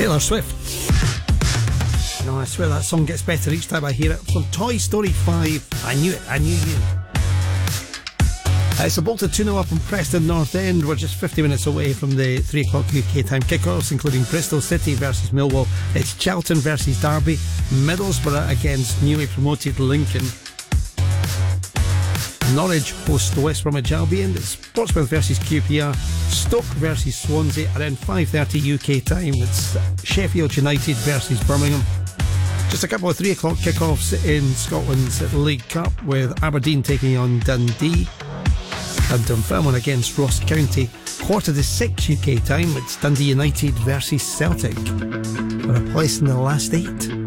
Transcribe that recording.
Taylor Swift. No, I swear that song gets better each time I hear it. From Toy Story 5, I knew it, I knew you. It's a Bolton 2-0 up on Preston North End. We're just 50 minutes away from the 3 o'clock UK time kickoffs, including Bristol City versus Millwall. It's Charlton versus Derby, Middlesbrough against newly promoted Lincoln. Norwich host West Bromwich Albion. It's Portsmouth versus QPR, Stoke versus Swansea, and then 5:30 UK time it's Sheffield United versus Birmingham. Just a couple of 3 o'clock kickoffs in Scotland's League Cup, with Aberdeen taking on Dundee and Dunfermline against Ross County. 5:45 UK time it's Dundee United versus Celtic for a place in the last 8.